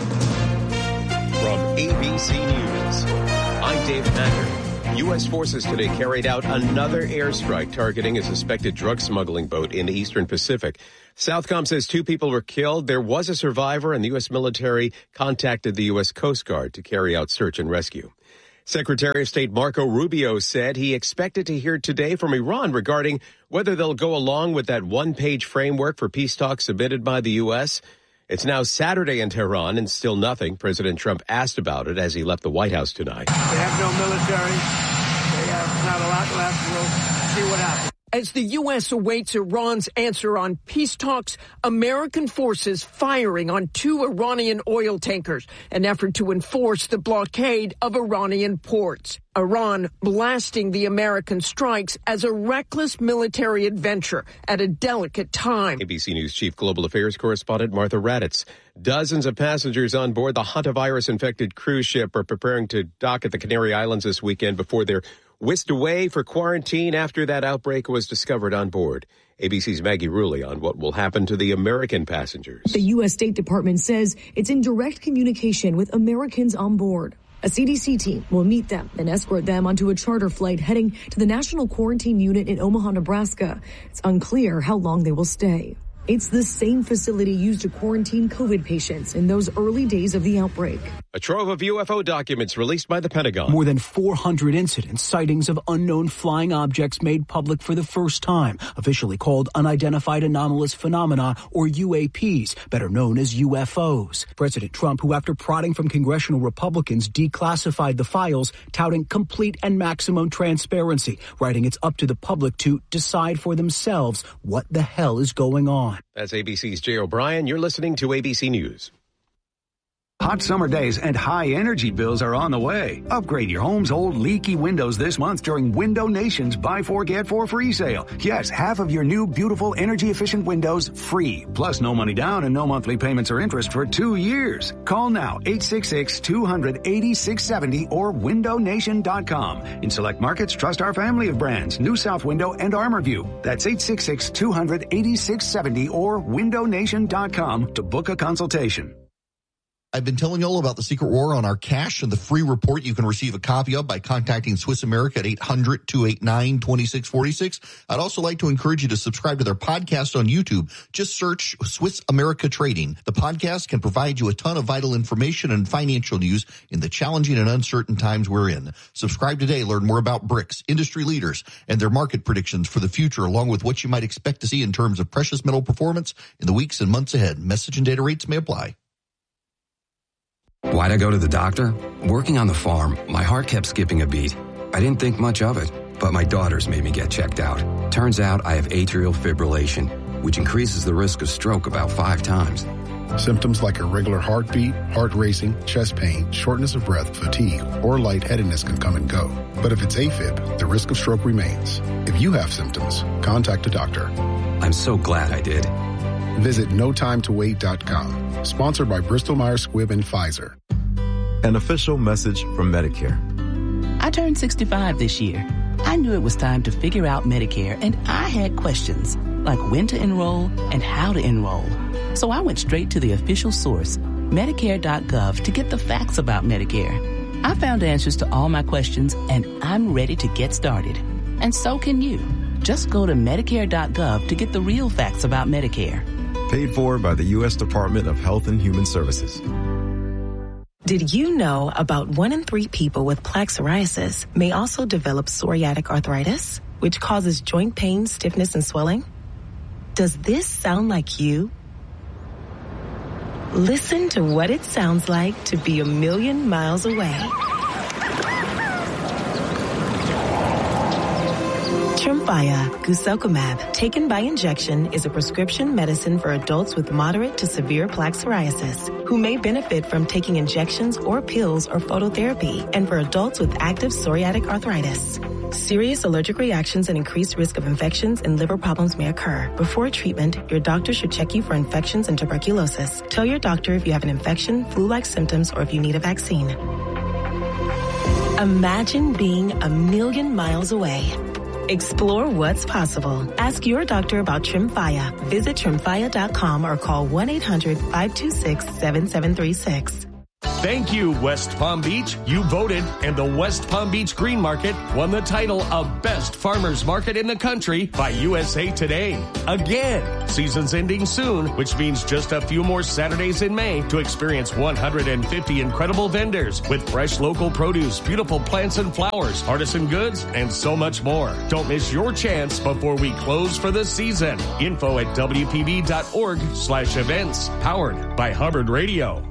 A B C News, I'm Dave Packer. U S forces today carried out another airstrike targeting a suspected drug smuggling boat in the Eastern Pacific. Southcom says two people were killed. There was a survivor, and the U S military contacted the U S Coast Guard to carry out search and rescue. Secretary of State Marco Rubio said he expected to hear today from Iran regarding whether they'll go along with that one-page framework for peace talks submitted by the U S. It's now Saturday in Tehran and still nothing. President Trump asked about it as he left the White House tonight. They have no military. They have not a lot left. We'll see what happens. As the U S awaits Iran's answer on peace talks, American forces firing on two Iranian oil tankers, an effort to enforce the blockade of Iranian ports. Iran blasting the American strikes as a reckless military adventure at a delicate time. A B C News Chief Global Affairs Correspondent Martha Raddatz. Dozens of passengers on board the hantavirus-infected cruise ship are preparing to dock at the Canary Islands this weekend before they're whisked away for quarantine after that outbreak was discovered on board. A B C's Maggie Rulli on what will happen to the American passengers. The U S State Department says it's in direct communication with Americans on board. A C D C team will meet them and escort them onto a charter flight heading to the National Quarantine Unit in Omaha, Nebraska. It's unclear how long they will stay. It's the same facility used to quarantine COVID patients in those early days of the outbreak. A trove of U F O documents released by the Pentagon. More than four hundred incidents, sightings of unknown flying objects made public for the first time, officially called Unidentified Anomalous Phenomena, or U A Ps, better known as U F Os. President Trump, who after prodding from congressional Republicans, declassified the files, touting complete and maximum transparency, writing it's up to the public to decide for themselves what the hell is going on. That's A B C's Jay O'Brien. You're listening to A B C News. Hot summer days and high energy bills are on the way. Upgrade your home's old leaky windows this month during Window Nation's Buy Four Get Four free sale. Yes, half of your new beautiful energy efficient windows free. Plus no money down and no monthly payments or interest for two years. Call now eight six six, two hundred, eighty-six seventy or window nation dot com. In select markets, trust our family of brands, New South Window and ArmorView. That's eight six six, two hundred, eighty-six seventy or window nation dot com to book a consultation. I've been telling you all about the Secret War on our cash and the free report you can receive a copy of by contacting Swiss America at eight hundred, two eight nine, two six four six. I'd also like to encourage you to subscribe to their podcast on YouTube. Just search Swiss America Trading. The podcast can provide you a ton of vital information and financial news in the challenging and uncertain times we're in. Subscribe today. Learn more about BRICS, industry leaders, and their market predictions for the future, along with what you might expect to see in terms of precious metal performance in the weeks and months ahead. Message and data rates may apply. Why'd I go to the doctor? Working on the farm, my heart kept skipping a beat. I didn't think much of it, but my daughters made me get checked out. Turns out I have atrial fibrillation, which increases the risk of stroke about five times. Symptoms like irregular heartbeat, heart racing, chest pain, shortness of breath, fatigue, or lightheadedness can come and go. But if it's AFib, the risk of stroke remains. If you have symptoms, contact a doctor. I'm so glad I did. Visit no time to wait dot com. Sponsored by Bristol Myers Squibb and Pfizer. An official message from Medicare. I turned sixty-five this year. I knew it was time to figure out Medicare, and I had questions, like when to enroll and how to enroll. So I went straight to the official source, Medicare dot gov, to get the facts about Medicare. I found answers to all my questions, and I'm ready to get started. And so can you. Just go to Medicare dot gov to get the real facts about Medicare. Paid for by the U S Department of Health and Human Services. Did you know about one in three people with plaque psoriasis may also develop psoriatic arthritis, which causes joint pain, stiffness, and swelling? Does this sound like you? Listen to what it sounds like to be a million miles away. Tremfya, guselkumab, taken by injection, is a prescription medicine for adults with moderate to severe plaque psoriasis who may benefit from taking injections or pills or phototherapy, and for adults with active psoriatic arthritis. Serious allergic reactions and increased risk of infections and liver problems may occur. Before treatment, your doctor should check you for infections and tuberculosis. Tell your doctor if you have an infection, flu-like symptoms, or if you need a vaccine. Imagine being a million miles away. Explore what's possible. Ask your doctor about Tremfya. Visit Tremfya dot com or call one eight hundred five two six seven seven three six. Thank you, West Palm Beach. You voted, and the West Palm Beach Green Market won the title of Best Farmers Market in the Country by U S A Today. Again, season's ending soon, which means just a few more Saturdays in May to experience one hundred fifty incredible vendors with fresh local produce, beautiful plants and flowers, artisan goods, and so much more. Don't miss your chance before we close for the season. Info at W P B dot org slash events. Powered by Hubbard Radio.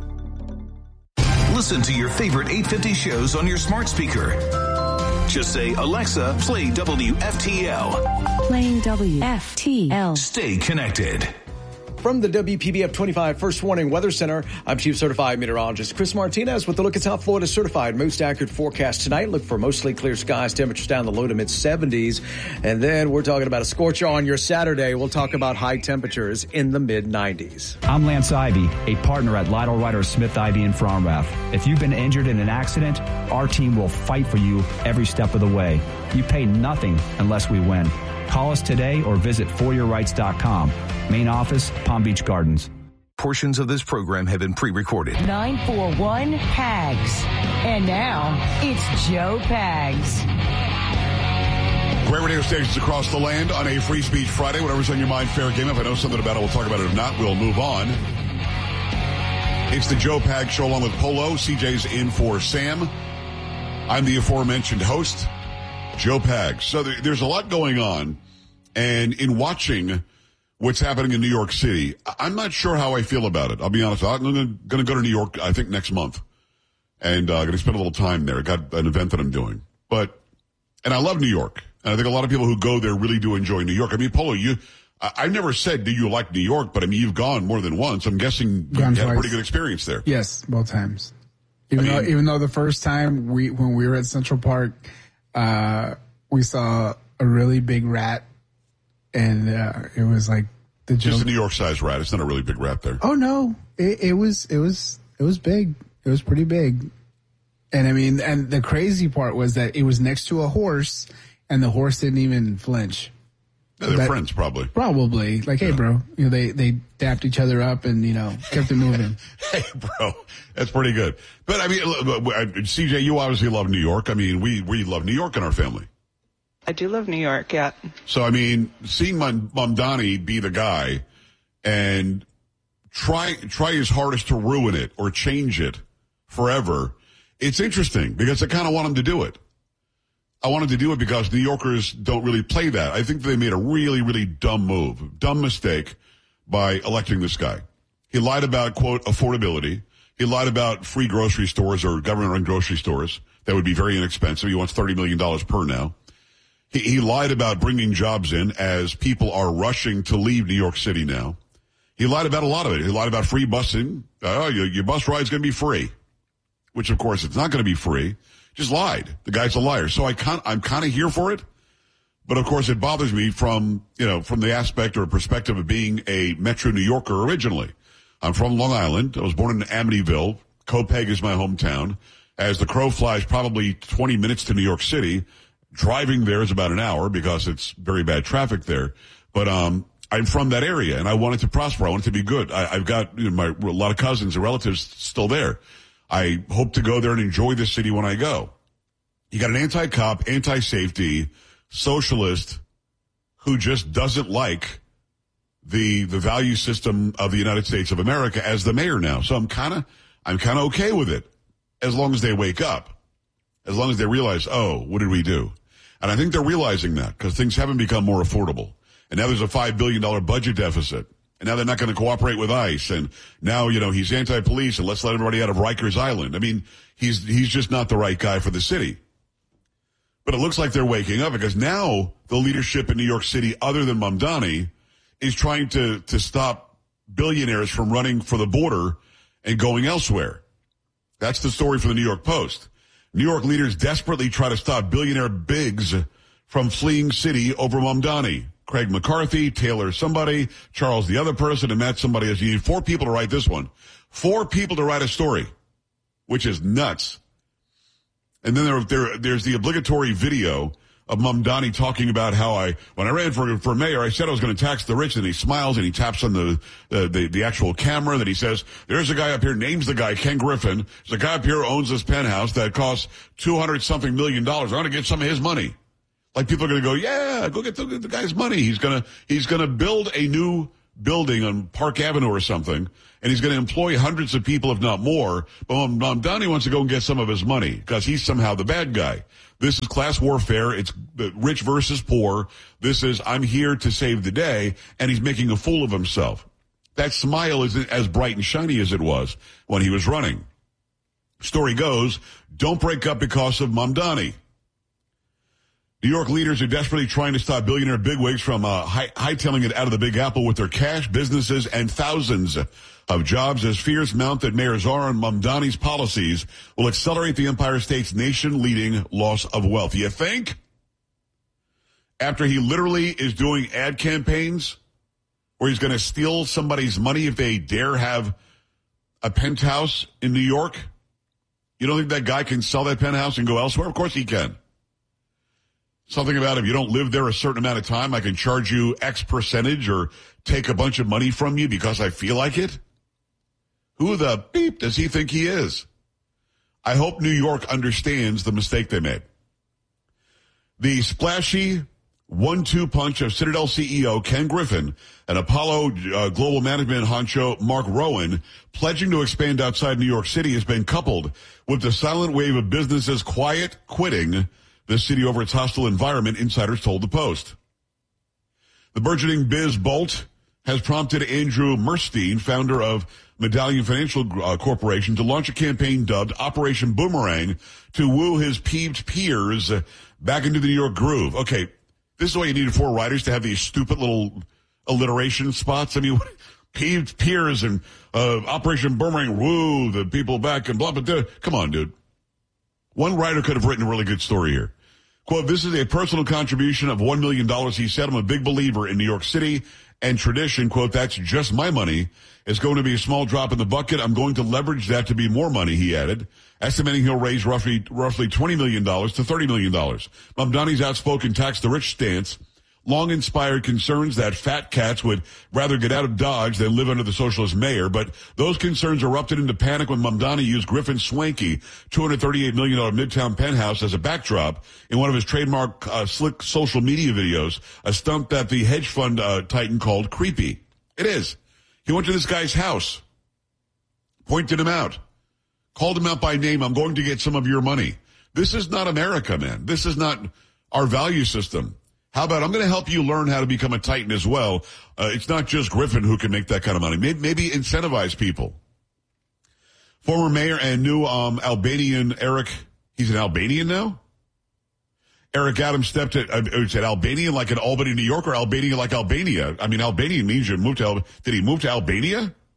Listen to your favorite eight fifty shows on your smart speaker. Just say, Alexa, play W F T L. Playing W F T L. Stay connected. From the W P B F twenty-five First Warning Weather Center, I'm Chief Certified Meteorologist Chris Martinez with the look at South Florida's certified most accurate forecast tonight. Look for mostly clear skies, temperatures down the low to mid seventies. And then we're talking about a scorcher on your Saturday. We'll talk about high temperatures in the mid nineties. I'm Lance Ivy, a partner at Lytle Ryder Smith Ivy in Fromrath. If you've been injured in an accident, our team will fight for you every step of the way. You pay nothing unless we win. Call us today or visit for your rights dot com. Main office, Palm Beach Gardens. Portions of this program have been pre-recorded. nine four one Pags. And now, it's Joe Pags. Great radio stations across the land on a Free Speech Friday. Whatever's on your mind, fair game. If I know something about it, we'll talk about it. If not, we'll move on. It's the Joe Pags Show along with Polo. C J's in for Sam. I'm the aforementioned host, Joe Pags. So there, there's a lot going on. And in watching what's happening in New York City, I'm not sure how I feel about it. I'll be honest. I'm going to go to New York, I think, next month. And I'm uh, going to spend a little time there. I got an event that I'm doing. But, and I love New York. And I think a lot of people who go there really do enjoy New York. I mean, Polo, you, I, I never said, do you like New York? But I mean, you've gone more than once. I'm guessing you had a pretty good experience there. Yes, both times. Even I mean, though, even though the first time we, when we were at Central Park, uh, we saw a really big rat. And uh, it was like the joke. Just a New York-sized rat. It's not a really big rat there. Oh no, it, it was it was it was big. It was pretty big. And I mean, and the crazy part was that it was next to a horse, and the horse didn't even flinch. Yeah, they're that, friends, probably. Probably, like, hey, yeah. bro, you know, they they dapped each other up, and you know, kept it moving. Hey, bro, that's pretty good. But I mean, C J, you obviously love New York. I mean, we we love New York in our family. I do love New York, yeah. So, I mean, seeing Mamdani be the guy and try try his hardest to ruin it or change it forever, it's interesting because I kind of want him to do it. I wanted to do it because New Yorkers don't really play that. I think they made a really, really dumb move, dumb mistake by electing this guy. He lied about, quote, affordability. He lied about free grocery stores or government-run grocery stores that would be very inexpensive. He wants thirty million dollars per now. He, he lied about bringing jobs in as people are rushing to leave New York City now. He lied about a lot of it. He lied about free busing. Oh, your, your bus ride's going to be free, which, of course, it's not going to be free. Just lied. The guy's a liar. So I can't, I'm kind of here for it, But of course, it bothers me from, you know, from the aspect or perspective of being a Metro New Yorker originally. I'm from Long Island. I was born in Amityville. Copiague is my hometown. As the crow flies, probably twenty minutes to New York City. Driving there is about an hour because it's very bad traffic there. But um, I'm from that area, and I want it to prosper. I want it to be good. I, I've got you know, my a lot of cousins and relatives still there. I hope to go there and enjoy the city when I go. You got an anti-cop, anti-safety, socialist who just doesn't like the the value system of the United States of America as the mayor now. So I'm kind of I'm kind of okay with it as long as they wake up, as long as they realize, oh, what did we do? And I think they're realizing that because things haven't become more affordable. And now there's a five billion dollars budget deficit. And now they're not going to cooperate with ICE. And now, you know, he's anti-police and let's let everybody out of Rikers Island. I mean, he's he's just not the right guy for the city. But it looks like they're waking up because now the leadership in New York City, other than Mamdani, is trying to, to stop billionaires from running for the border and going elsewhere. That's the story from the New York Post. New York leaders desperately try to stop billionaire bigs from fleeing city over Mamdani. Craig McCarthy, Taylor somebody, Charles the other person, and Matt somebody else. You need four people to write this one. Four people to write a story, which is nuts. And then there, there, there's the obligatory video of Mamdani talking about how I, when I ran for for mayor, I said I was going to tax the rich, and he smiles and he taps on the, uh, the the actual camera. Then he says, "There's a guy up here, names the guy, Ken Griffin. There's a guy up here who owns this penthouse that costs two hundred something million dollars. I want to get some of his money." Like people are going to go, "Yeah, go get the, the guy's money. He's gonna he's gonna build a new building on Park Avenue or something, and he's going to employ hundreds of people, if not more. But Mamdani wants to go and get some of his money because he's somehow the bad guy. This is class warfare. It's rich versus poor. This is, I'm here to save the day, and he's making a fool of himself. That smile isn't as bright and shiny as it was when he was running. Story goes, don't break up because of Mamdani. New York leaders are desperately trying to stop billionaire bigwigs from uh, high- hightailing it out of the Big Apple with their cash, businesses, and thousands of jobs as fears mount that Mayor Zahra and Mamdani's policies will accelerate the Empire State's nation-leading loss of wealth. You think? After he literally is doing ad campaigns where he's going to steal somebody's money if they dare have a penthouse in New York? You don't think that guy can sell that penthouse and go elsewhere? Of course he can. Something about if you don't live there a certain amount of time, I can charge you X percentage or take a bunch of money from you because I feel like it? Who the beep does he think he is? I hope New York understands the mistake they made. The splashy one two punch of Citadel C E O Ken Griffin and Apollo uh, Global Management honcho Mark Rowan pledging to expand outside New York City has been coupled with the silent wave of businesses quiet quitting the city over its hostile environment, insiders told the Post. The burgeoning Biz Bolt has prompted Andrew Murstein, founder of Medallion Financial uh, Corporation, to launch a campaign dubbed Operation Boomerang to woo his peeved peers uh, back into the New York groove. Okay, this is why you needed four writers to have these stupid little alliteration spots. I mean, peeved peers and uh, Operation Boomerang, woo the people back and blah, blah, blah. Come on, dude. One writer could have written a really good story here. Quote, this is a personal contribution of one million dollars. He said, I'm a big believer in New York City and tradition. Quote, that's just my money. It's going to be a small drop in the bucket. I'm going to leverage that to be more money, he added, estimating he'll raise roughly roughly twenty million dollars to thirty million dollars. Mamdani's outspoken tax the rich stance long inspired concerns that fat cats would rather get out of Dodge than live under the socialist mayor, but those concerns erupted into panic when Mamdani used Griffin's swanky two hundred thirty-eight million dollars Midtown penthouse as a backdrop in one of his trademark uh, slick social media videos, a stunt that the hedge fund uh, titan called creepy. It is. He went to this guy's house, pointed him out, called him out by name. I'm going to get some of your money. This is not America, man. This is not our value system. How about I'm going to help you learn how to become a titan as well. Uh, it's not just Griffin who can make that kind of money. Maybe, maybe incentivize people. Former mayor and new um, Albanian Eric, he's an Albanian now? Eric Adams stepped at, uh, is it Albanian like in Albany, New York, or Albania like Albania? I mean, Albanian means you moved to, Al- did he move to Albania?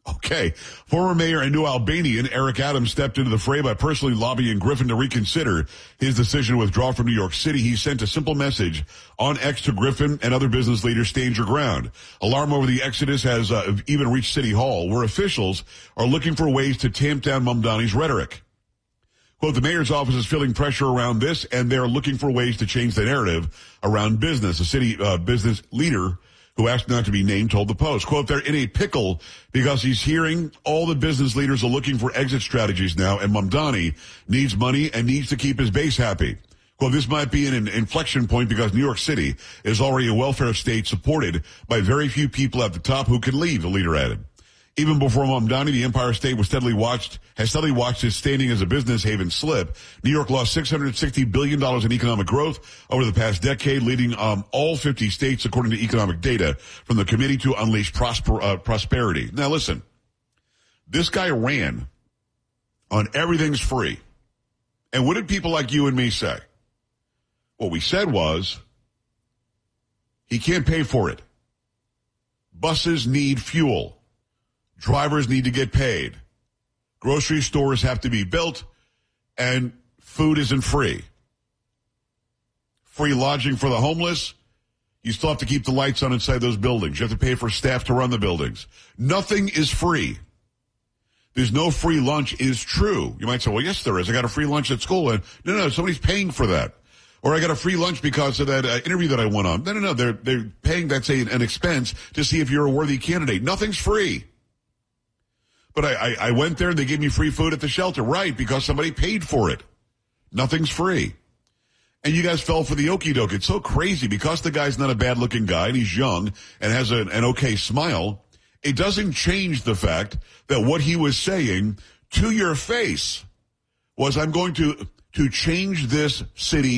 Okay. Former mayor and New Albanian Eric Adams stepped into the fray by personally lobbying Griffin to reconsider his decision to withdraw from New York City. He sent a simple message on X to Griffin and other business leaders: stand your ground. Alarm over the exodus has uh, even reached City Hall, where officials are looking for ways to tamp down Mamdani's rhetoric. Quote, the mayor's office is feeling pressure around this, and they're looking for ways to change the narrative around business. A city uh, business leader who asked not to be named told the Post, quote, they're in a pickle because he's hearing all the business leaders are looking for exit strategies now, and Mamdani needs money and needs to keep his base happy. Quote, this might be an inflection point because New York City is already a welfare state supported by very few people at the top who can leave, the leader added. Even before Mamdani, the Empire State was steadily watched, has steadily watched his standing as a business haven slip. New York lost six hundred sixty billion dollars in economic growth over the past decade, leading um, all fifty states, according to economic data from the Committee to Unleash Prosper, uh, Prosperity. Now listen, this guy ran on everything's free. And what did people like you and me say? What we said was, he can't pay for it. Buses need fuel. Drivers need to get paid. Grocery stores have to be built, and food isn't free. Free lodging for the homeless. You still have to keep the lights on inside those buildings. You have to pay for staff to run the buildings. Nothing is free. There's no free lunch is true. You might say, well, yes, there is. I got a free lunch at school. And no, no, somebody's paying for that. Or I got a free lunch because of that uh, interview that I went on. No, no, no. They're, they're paying, that's a, an expense to see if you're a worthy candidate. Nothing's free. But I, I, I went there and they gave me free food at the shelter. Right, because somebody paid for it. Nothing's free. And you guys fell for the okie doke. It's so crazy because the guy's not a bad looking guy and he's young and has a, an okay smile. It doesn't change the fact that what he was saying to your face was, I'm going to, to change this city